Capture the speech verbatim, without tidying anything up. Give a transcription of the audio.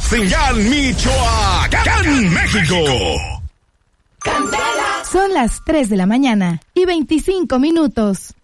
señal Michoacán, México. Son las tres de la mañana y veinticinco minutos.